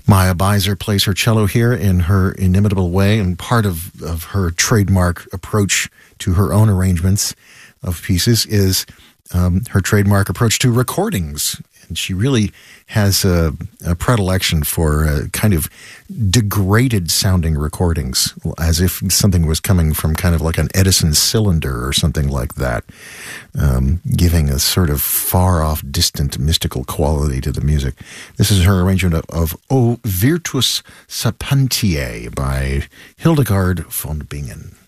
Maya Beiser plays her cello here in her inimitable way, and part of her trademark approach to her own arrangements of pieces is her trademark approach to recordings. And she really has a predilection for kind of degraded sounding recordings, as if something was coming from kind of like an Edison cylinder or something like that, giving a sort of far off, distant, mystical quality to the music. This is her arrangement of O Virtus Sapientiae by Hildegard von Bingen.